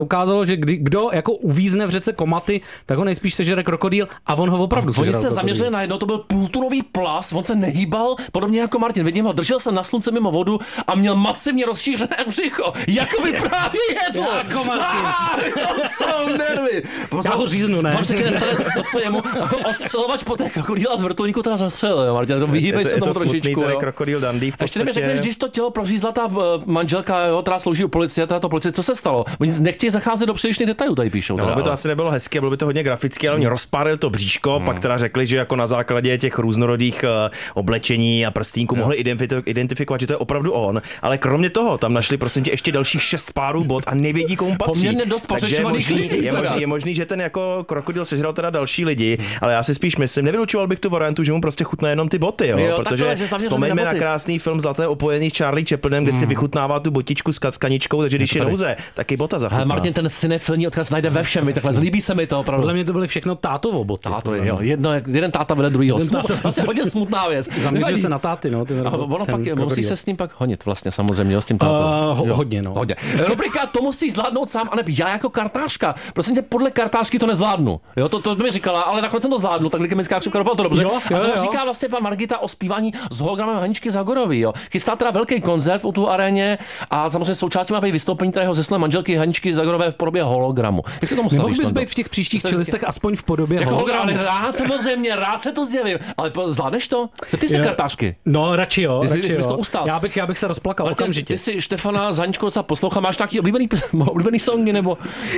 ukázalo, že kdo jako uvízne v řece Komaty, tak ho nejspíš sežere krokodýl a on ho opravdu sežral. Oni se zaměřili na jedno, to byl půltunový plas, on se nehýbal, podobně jako Martin. Vidím ho, držel se na slunce mimo vodu a měl masivně rozšířené břicho. Jako by právě jedlo. Jako Martin. To jsou nervy. Já ho říznu, ne? Vám se ti nestane to, co jemu ostřelovač po té krokodýla z vrtulníku teda zastřelil, jo, Martin. To vyhýbej se tomu trošičku. Je to krokodýl Dundee v podstatě. Ještě mi řekneš, když to tělo prořízla ta manželka, jo, která slouží u policie, to policie, co se stalo? Oni nechtějí zacházet do přílišných detailů, tady píšou. No, by to asi nebylo hezké, bylo by to hodně grafické, ale oni rozpálili to bříško, pak teda řekli, že jako na základě těch různorodých oblečení a prstínku mohli identifikovat, že to je opravdu on, ale kromě toho tam našli prosím tě ještě dalších 6 párů bot a nevědí, komu patří. Poměrně dost pořešovaných lidí. Je možný, že ten jako krokodil sežral teda další lidi, ale já si spíš myslím, nevylučoval bych tu variantu, že mu prostě chutná jenom ty boty, jo, protože takhle, vzpomeňme na krásný film Zlaté opojený s Charlie Chaplinem, kde si vychutnává tu botičku s katkaničkou, takže když je nouze, taky bota zachutná. Martin, ten cinefilní odkaz najde ve všem, takhle zlíbí se mi to opravdu. Podle mě to byly všechno tátovo boty. Táto, jo, jeden táta vede druhýho. Vlastně hodně smutná věc. Zaměřil se na táty, no. Ono pak musí se s ním pak honit vlastně samozřejmě s tím tátou. Hodně, no. Hodně. Rubrika to musíš zvládnout sám, a ne já jako kartářka. Prosím tě, podle kartářky to nezvládnu. Jo, to mi říkala, ale nakonec jsem to zvládnu, tak glykemická křivka dopadla to dobře. A to říká vlastně pan Margita o zpívání s hologramem Haničky Zagorový, jo. Chystá teda velký koncert v tu aréně a samozřejmě součástí má být vystoupení jeho zesnulé manželky Haničky Zagorové v podobě hologramu. Jak se tomu stavíš? Mohl bys být v těch příštích čelistech aspoň v podobě jako hologramu. Ale rád se to zjevím. Ale zvládneš to? Ty jsi kartářky. No, radši jo. To ustal. Já bych se rozplakal okamžitě. Ty si Štefana s Haničkou docela poslouchal, máš nějaký oblíbený songy nebo?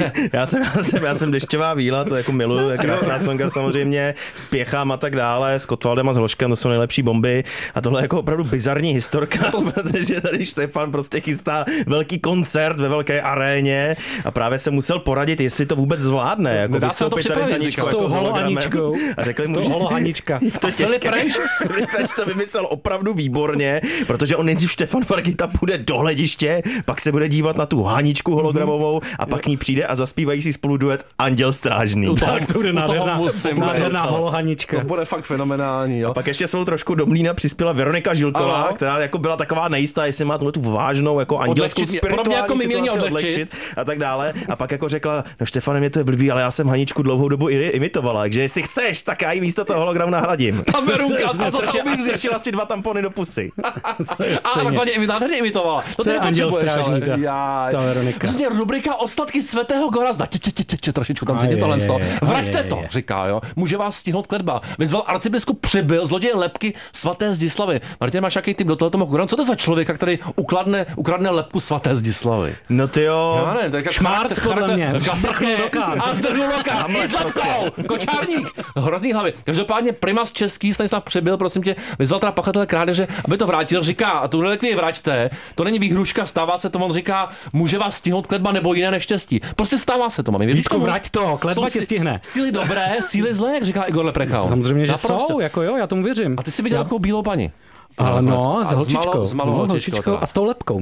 Já jsem Dešťová víla, to jako miluju, je krásná songa samozřejmě, Spěchám a tak dále, s Kotwaldem a s Hloškem, to jsou nejlepší bomby a tohle je jako opravdu bizarní historka, protože tady Štefan prostě chystá velký koncert ve velké aréně a právě se musel poradit, jestli to vůbec zvládne, jako vystoupit tady s Haničkou jako hologramem a řekli mu, že to těžké. Filip French to vymyslel opravdu výborně, protože on nejdřív Štefan Margita půjde do hlediště, pak se bude dívat na tu Haničku hologramovou a pak k ní přijde a zaspívají si spolu duet Anděl strážný. Tak to bude nádherná holohanička. To bude fakt fenomenální, jo. A pak ještě svou trošku do mlýna přispěla Veronika Žilková, která jako byla taková nejistá, jestli má tu vážnou jako andělskou spirituální jako situaci odlehčit a tak dále. A pak jako řekla, no Štefane, mě to je blbý, ale já jsem Haničku dlouhou dobu imitovala, takže jestli chceš, tak já jí místo toho hologramu nahradím. Ta Verunka a strčila si 2 tampony do pusy. A takzvaně nádherně imitovala. To je Anděl strážný, ta Veronika. Prostě rubrika Ostatky svatého Gorazda. Trošičku tam cítím tohle z toho. Vraťte to, říká, jo. Může vás stihnout kletba. Vyzval arcibiskup Přibyl, zloděj lebky svaté Zdislavy. Martin, máš jaký typ do tohoto mohu? Co to za člověka, který ukradne lebku svaté Zdislavy? No ty jo. Já ne, to je jak Šmárc podle mě. A zdrhnul roka. I s lepkou. Kočárník. Hrozný hlavy. Každopádně primas český Stanislav Přibyl, prosím tě, vyzval teda pachatele krádeže, aby to vrátil. Říká, a tu relikvii vraťte. To není výhruška, stává se to, on říká, může vás stihnout kletba nebo jiné neštěstí. Prostě stává se to, mami. Vítku, vrať to, kletba tě stihne. Síly dobré, síly zlé, jak říká Igor Leprekal. Samozřejmě, že jsou, jako jo, já tomu věřím. A ty jsi viděl takovou bílou paní? No, s holčičkou. S malou holčičkou. A s tou lepkou.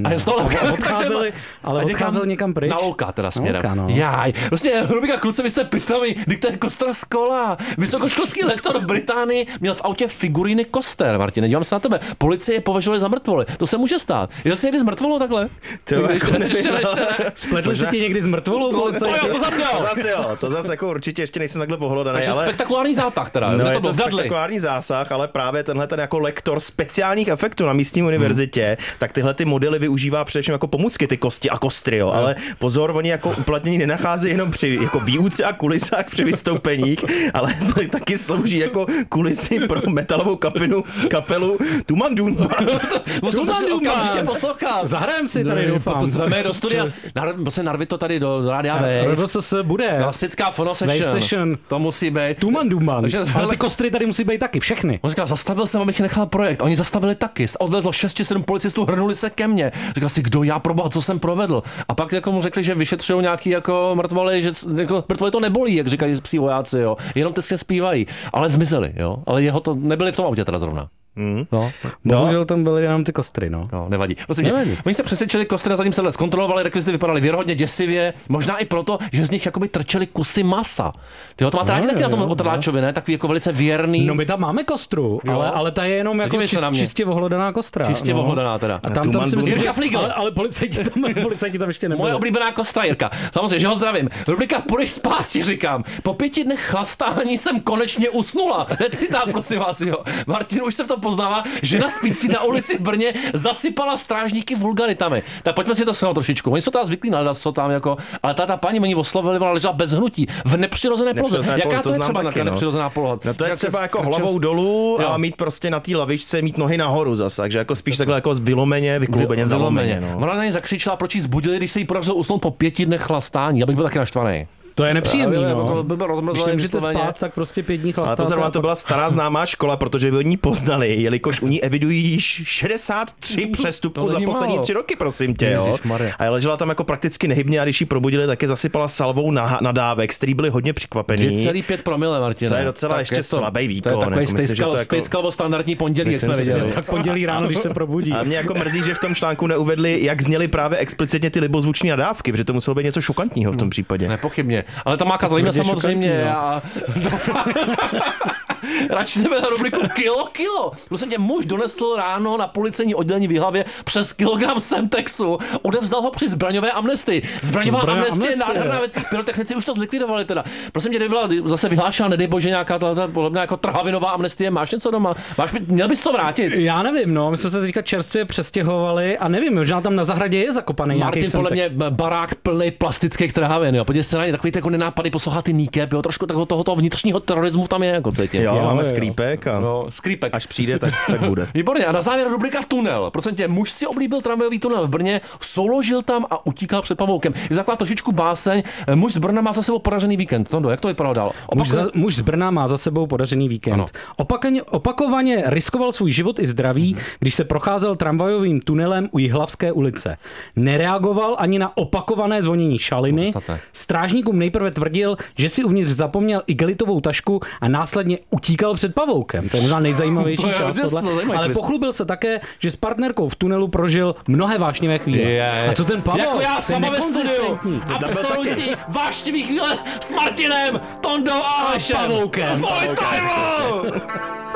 Odcházeli někam pryč. Na Olka teda směrem. No. Jaj. Vlastně, Rubika, kluci, vy jste pitomí, když to je Kostra Skola. Vysokoškolský lektor v Británii měl v autě figuríny Koster, Martine, dívám se na tebe. Policie je považovali za mrtvoly. To se může stát. Jel jsi někdy s mrtvolou takhle? Spletl si ti někdy s mrtvolou? To zase jako určitě ještě nejsem takhle pohlodaný. Takže spektakulární zátah teda. No, je to spektakulární zásah, ale právě tenhle ten jako lektor speciálních efektů na místní univerzitě, tak tyhle ty modely využívá především jako pomůcky, ty kosti a kostry, jo. Ale pozor, oni jako uplatnění nenachází jenom při jako výuce a kulisách při vystoupeních, ale to taky slouží jako kulisy pro metalovou kapelu Tumandum. Okamžitě poslouchám. Zahrajem si tady, doufám. Zveme do studia. Narvit to tady do rádia Wave. RVSS bude. Klasická phono session. To musí být. Tumanduman. Ale ty kostry tady musí být taky, všechny. On říká, zastavil jsem, abych nechal projekt. Oni zastavili taky. Odvezlo 6-7 policistů, hrnuli se ke mně. Říkal si, kdo já proboha, co jsem provedl. A pak jako mu řekli, že vyšetřují nějaký jako mrtvoly, že jako mrtvoly to nebolí, jak říkají psí vojáci, jo. Jenom ty se zpívají, ale zmizeli, jo. Ale jeho to nebyli v tom autě teda zrovna. No. Bohužel tam byly jenom ty kostry, no. No, nevadí. Oni se přesvědčili, kostry zatím se zkontrolovali, rekvizity vypadaly věrohodně děsivě, možná i proto, že z nich jakoby trčely kusy masa. Tyjo, to máte rádi taky na tom otrláčovi, ne? Takový jako velice věrný. No my tam máme kostru, ale ta je jenom jako čistě ohlodaná kostra. Čistě ohlodaná teda. A tam si myslím, ale policajti tam ještě nebyli. Moje oblíbená kostra, Jirka. Samozřejmě, že ho zdravím. Rubrika Půjdeš spát, ti říkám. Po 5 dnech chlastání jsem konečně usnula. To je citát, prosím vás, jo. Martin už se v tom poznává, že na spící na ulici v Brně zasypala strážníky vulgaritami. Tak pojďme si to shrnout trošičku. Oni jsou tam zvyklí na co tam jako, ale ta paní mě oslovili, ona ležela bez hnutí v nepřirozené poloze. Jaká to je třeba taky, nepřirozená poloha? No to je třeba jako hlavou dolů a mít prostě na té lavičce mít nohy nahoru zase, takže jako spíš takhle jako vykloubeně zalomeně. No. Ona na něj zakřičela, proč jí zbudili, když se jí podařilo usnout po 5 dnech chlastání. Abych byl taky naštvaný. To je nepříjemný, no. Když nemůžete spát, tak prostě 5 dní chlastáte. Ale pozor, to byla stará známá škola, protože oni poznali, jelikož u ní evidují již 63 přestupků za poslední 3 roky, prosím tě, jo. A ležela tam jako prakticky nehybně a když ji probudili, tak je zasypala salvou nadávek, z který byli hodně překvapení. 2,5 promile, Martine. To je docela ještě slabý výkon. To je takový stejskal standardní pondělí, jsme viděli. Tak pondělí ráno, když se probudí. A mě jako mrzí, že v tom článku neuvedli, jak zněly právě explicitně ty libozvuční nadávky, protože to muselo být něco šokantního v tom případě. Nepochybně. Ale ta máka zajímá samozřejmě. Radši jdeme na rubriku Kilo. Prosím tě, muž donesl ráno na policejní oddělení v Jihlavě přes kilogram Semtexu, odevzdal ho při zbraňové amnestii. Zbraňová amnestie je nádherná věc. Pyrotechnici už to zlikvidovali teda. Prosím tě, kdyby byla zase vyhlášena, nedej bože, nějaká podobná jako trhavinová amnestie, máš něco doma? Měl bys to vrátit? Já nevím, no, my jsme se teďka čerstvě přestěhovali a nevím, možná tam na zahradě je zakopaný nějaký Semtex. Martin, podle mě barák plný plastických trhavin, jo. Podívej se na ně, takový jako nenápady, poslouchat ty Níkep, jo, trošku toho vnitřního terorismu tam je jako cítě. Jo, máme sklípek a sklípek. Až přijde, tak bude. Výborně, a na závěr rubrika tunel. Prosím tě, muž si oblíbil tramvajový tunel v Brně, souložil tam a utíkal před pavoukem. Je taková trošičku báseň. Muž z Brna má za sebou podařený víkend. Tondo, jak to vypadalo dál? Muž z Brna má za sebou podařený víkend. Opakovaně riskoval svůj život i zdraví, když se procházel tramvajovým tunelem u Jihlavské ulice. Nereagoval ani na opakované zvonění šaliny. Strážníkům nejprve tvrdil, že si uvnitř zapomněl igelitovou tašku a následně utíkal před pavoukem. To je možná nejzajímavější část tohle. Ale pochlubil se také, že s partnerkou v tunelu prožil mnohé vášnivé chvíle. A co ten pavouk? Jako já sama ve studiu. Absolutní vášnivý chvíle s Martinem, Tondou a pavoukem. Fuj,